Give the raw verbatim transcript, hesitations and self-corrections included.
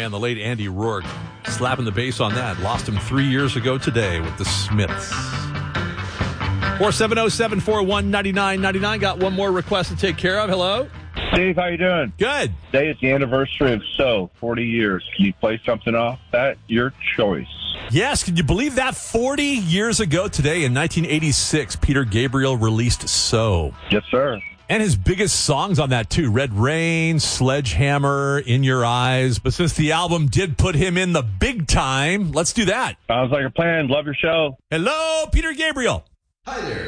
man, the late Andy Rourke, slapping the bass on that. Lost him three years ago today with the Smiths. four seven zero, seven four one, nine nine nine nine. Got one more request to take care of. Hello? Steve, how you doing? Good. Today is the anniversary of So, forty years. Can you play something off that? Your choice. Yes, can you believe that? forty years ago today in nineteen eighty-six, Peter Gabriel released So. Yes, sir. And his biggest songs on that, too. Red Rain, Sledgehammer, In Your Eyes. But since the album did put him in the big time, let's do that. Sounds like a plan. Love your show. Hello, Peter Gabriel. Hi there.